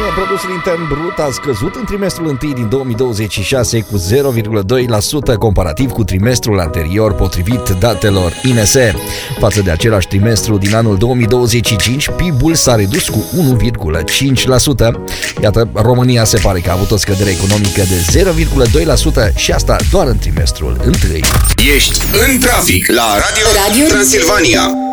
produsul intern brut a scăzut în trimestrul 1 din 2026 cu 0,2% comparativ cu trimestrul anterior, potrivit datelor INS. Față de același trimestru din anul 2025, PIB-ul s-a redus cu 1,5%. Iată, România se pare că a avut o scădere economică de 0,2% și asta doar în trimestrul 1. Ești în trafic la Radio Transilvania.